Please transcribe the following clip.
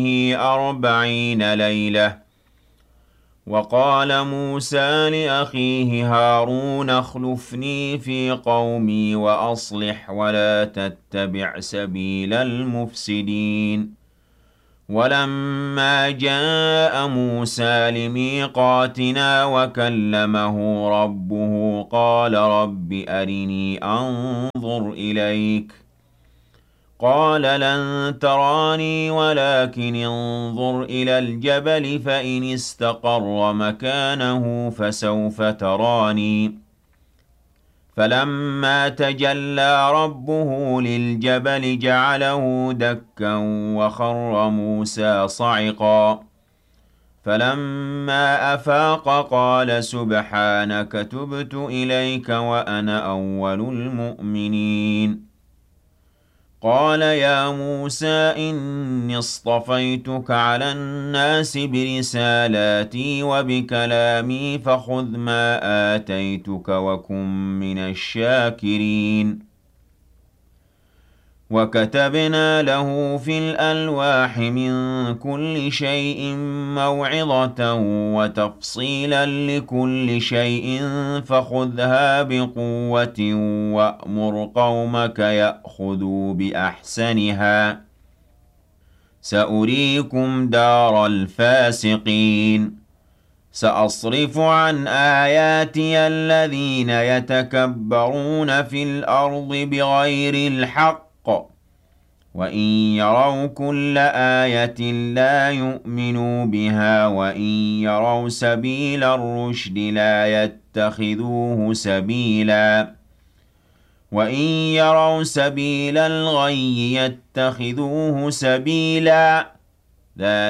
40 ليلة. وقال موسى لأخيه هارون اخلفني في قومي وأصلح ولا تتبع سبيل المفسدين. ولما جاء موسى لميقاتنا وكلمه ربه قال رب أرني أنظر إليك. قال لن تراني ولكن انظر إلى الجبل فإن استقر مكانه فسوف تراني. فلما تجلى ربه للجبل جعله دكا وخر موسى صعقا. فلما أفاق قال سبحانك تبت إليك وأنا أول المؤمنين. قال يا موسى إني اصطفيتك على الناس برسالاتي وبكلامي فخذ ما آتيتك وكن من الشاكرين. وكتبنا له في الألواح من كل شيء موعظة وتفصيلا لكل شيء فخذها بقوة وأمر قومك يأخذوا بأحسنها سأريكم دار الفاسقين. سأصرف عن آياتي الذين يتكبرون في الأرض بغير الحق وإن يروا كل آية لا يؤمنوا بها وإن يروا سبيل الرشد لا يتخذوه سبيلا وإن يروا سبيل الغي يتخذوه سبيلا.